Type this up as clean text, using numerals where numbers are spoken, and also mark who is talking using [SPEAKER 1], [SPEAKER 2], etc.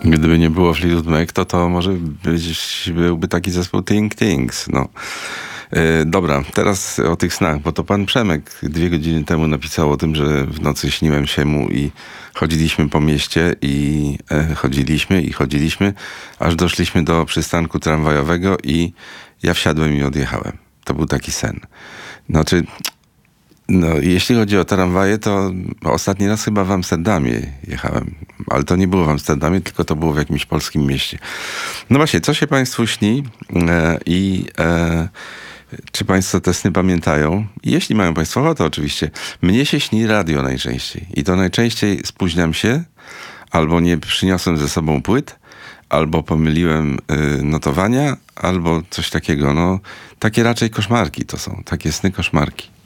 [SPEAKER 1] Gdyby nie było Fleetwood Mac, to może byłby taki zespół Think Things, no. Dobra, teraz o tych snach, bo to pan Przemek 2 godziny temu napisał o tym, że w nocy śniłem się mu i chodziliśmy po mieście i chodziliśmy, aż doszliśmy do przystanku tramwajowego i ja wsiadłem i odjechałem. To był taki sen. Znaczy, no, jeśli chodzi o tramwaje, to ostatni raz chyba w Amsterdamie jechałem. Ale to nie było w Amsterdamie, tylko to było w jakimś polskim mieście. No właśnie, co się państwu śni czy państwo te sny pamiętają? Jeśli mają państwo ochotę, oczywiście. Mnie się śni radio najczęściej. I to najczęściej spóźniam się, albo nie przyniosłem ze sobą płyt, albo pomyliłem notowania, albo coś takiego. No, takie raczej koszmarki to są. Takie sny koszmarki.